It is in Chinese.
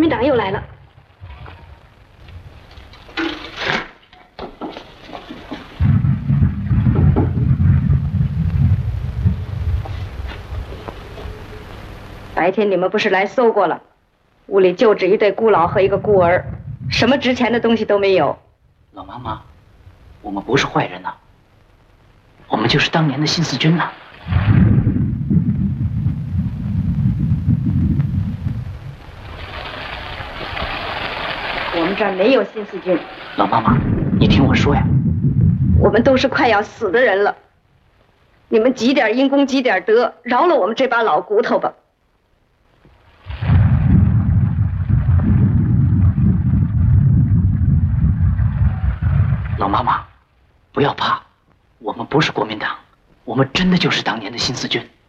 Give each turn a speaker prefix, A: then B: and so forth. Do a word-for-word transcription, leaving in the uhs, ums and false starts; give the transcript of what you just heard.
A: 民党又来了。白天你们不是来搜过了？屋里就只一对孤老和一个孤儿，什么值钱的东西都没有。
B: 老妈妈，我们不是坏人呐，我们就是当年的新四军呐。
A: 我们这儿没有新四军。
B: 老妈妈，你听我说呀，
A: 我们都是快要死的人了，你们积点因功积点德，饶了我们这把老骨头吧。
B: 老妈妈，不要怕，我们不是国民党，我们真的就是当年的新四军。